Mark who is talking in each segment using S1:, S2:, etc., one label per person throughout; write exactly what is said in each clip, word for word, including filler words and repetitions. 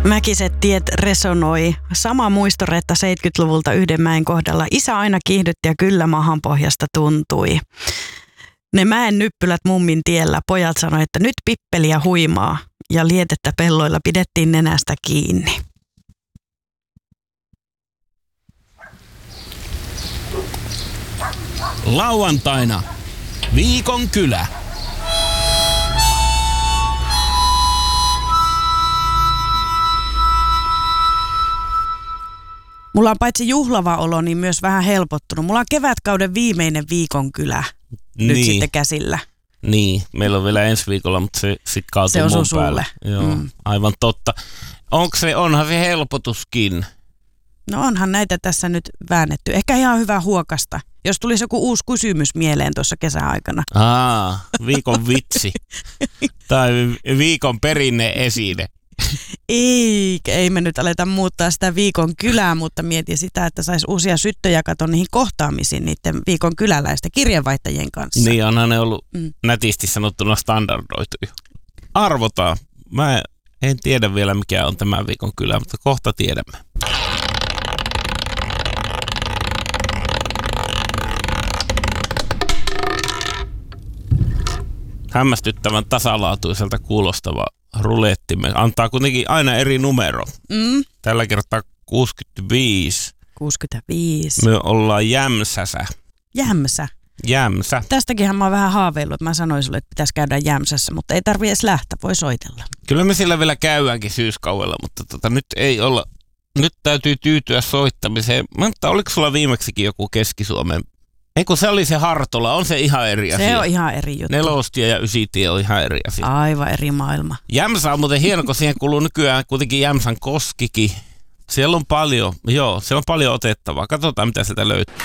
S1: Mäkiset tiet resonoi. Sama muistoretta seitsemänkymmentäluvulta yhden mäen kohdalla. Isä aina kiihdytti ja kyllä mahanpohjasta tuntui. Ne mäen nyppylät mummin tiellä. Pojat sanoi, että nyt pippeliä huimaa. Ja lietettä pelloilla pidettiin nenästä kiinni.
S2: Lauantaina Viikon kylä.
S1: Mulla on paitsi juhlava olo, niin myös vähän helpottunut. Mulla on kevätkauden viimeinen Viikon kylä
S2: niin.
S1: Nyt sitten käsillä.
S2: Niin, meillä on vielä ensi viikolla, mutta se sitten kaatuu
S1: se
S2: mun
S1: sulle.
S2: päälle. Joo, mm. Aivan totta. Onko se, onhan se helpotuskin?
S1: No onhan näitä tässä nyt väännetty. Ehkä ihan hyvä huokasta, jos tulisi joku uusi kysymys mieleen tuossa kesäaikana.
S2: Aa, viikon vitsi. Tai viikon perinne-esine.
S1: Ei, ei me nyt aleta muuttaa sitä Viikon kylää, mutta mietin sitä, että saisi uusia syttöjä katon niihin kohtaamisiin niiden Viikon kyläläisten kirjeenvaihtajien kanssa.
S2: Niin, onhan ne ollut mm. nätisti sanottuna standardoituja. Arvotaan. Mä en tiedä vielä mikä on tämä Viikon kylä, mutta kohta tiedämme. Hämmästyttävän tasalaatuiselta kuulostava rulettimme antaa kuitenkin aina eri numero. Mm. Tällä kertaa kuusikymmentäviisi.
S1: kuusikymmentäviisi.
S2: Me ollaan Jämsässä.
S1: Jämsä?
S2: Jämsä.
S1: Tästäkinhän mä oon vähän haaveillut, että mä sanoin sulle, että pitäisi käydä Jämsässä, mutta ei tarvitse edes lähteä, voi soitella.
S2: Kyllä me siellä vielä käydäänkin syyskaudella, mutta tota, nyt ei olla, nyt täytyy tyytyä soittamiseen. Mä en, oliko sulla viimeksikin joku Keski-Suomen? Ei kun se oli se Hartola, on se ihan eri asia.
S1: Se on ihan eri juttu.
S2: Nelostie ja ysitie on ihan eri asia.
S1: Aivan eri maailma.
S2: Jämsä on muuten hieno, kun siihen kuuluu nykyään kuitenkin Jämsän koskikin. Siellä on paljon, joo, siellä on paljon otettavaa. Katsotaan mitä sieltä löytyy.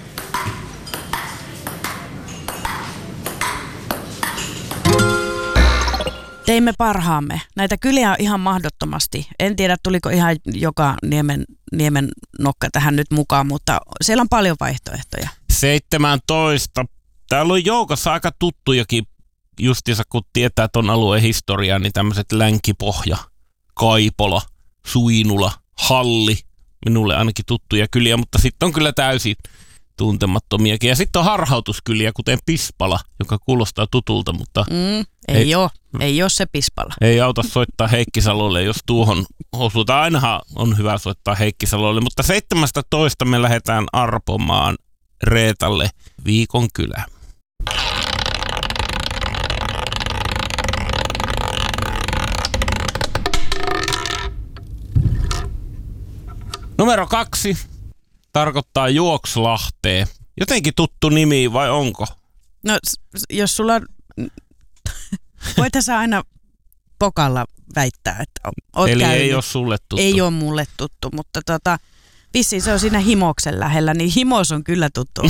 S1: Teimme parhaamme. Näitä kyliä on ihan mahdottomasti. En tiedä, tuliko ihan joka niemen, niemen nokka tähän nyt mukaan, mutta siellä on paljon vaihtoehtoja.
S2: seitsemäntoista. Täällä on joukossa aika tuttujakin, justiinsa kun tietää ton alueen historiaa, niin tämmöiset Länkipohja, Kaipola, Suinula, Halli. Minulle ainakin tuttuja kyliä, mutta sitten on kyllä täysin tuntemattomiakin. Ja sitten on harhautuskyliä, kuten Pispala, joka kuulostaa tutulta, mutta
S1: mm, ei, ei ole. Ei ole se Pispala.
S2: Ei auta soittaa Heikkisalolle, jos tuohon osutaan. Ainahan on hyvä soittaa Heikkisalolle, mutta seitsemästoista me lähdetään arpomaan Reetalle Viikon kylä. Numero kaksi tarkoittaa Juokslahteen. Jotenkin tuttu nimi vai onko?
S1: No jos sulla on... Voithan sä aina pokalla väittää, että oot
S2: Eli
S1: käynyt.
S2: Ei ole sulle tuttu.
S1: Ei ole mulle tuttu, mutta tota, vissiin se on siinä Himoksen lähellä, niin Himos on kyllä tuttu.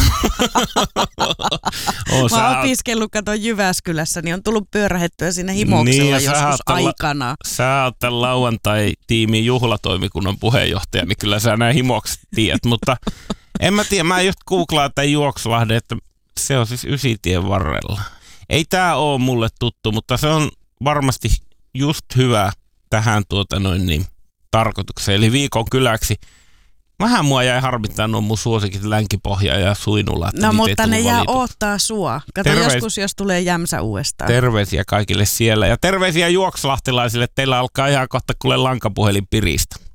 S2: oh,
S1: Mä oon opiskellut, katon Jyväskylässä, niin on tullut pyörähettyä siinä Himoksella niin, joskus aikana.
S2: La- sä oot tämän lauantai-tiimin juhlatoimikunnan puheenjohtaja, niin kyllä sä nämä Himokset tiedät, mutta en mä tiedä, mä just googlaan tämän Juokslahden, että se on siis Ysitien varrella. Ei tää oo mulle tuttu, mutta se on varmasti just hyvä tähän tuota noin niin tarkoitukseen, eli Viikon kyläksi. Vähän mua jäi harmittaa nuo mun suosikit Länkipohja ja Suinula.
S1: No mutta ne jää
S2: valitut.
S1: Oottaa sua. Kato Terveis... joskus, jos tulee Jämsä uudestaan.
S2: Terveisiä kaikille siellä ja terveisiä juokslahtelaisille. Teillä alkaa ihan kohta kuule lankapuhelin piristä.